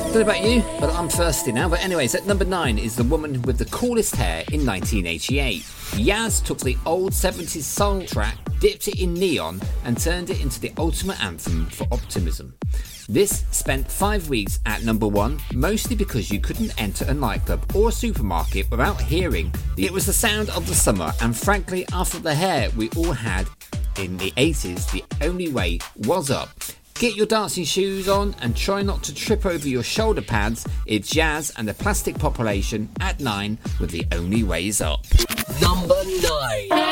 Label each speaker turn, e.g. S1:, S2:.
S1: Don't know about you, but I'm thirsty now. But anyways, at number 9 is the woman with the coolest hair in 1988. Yaz took the old 70s soul track, dipped it in neon, and turned it into the ultimate anthem for optimism. This spent 5 weeks at number 1, mostly because you couldn't enter a nightclub or a supermarket without hearing. It was the sound of the summer, and frankly, after the hair we all had in the 80s, the only way was up. Get your dancing shoes on and try not to trip over your shoulder pads. It's Yaz and the Plastic Population at 9 with The Only Ways Up.
S2: Number 9.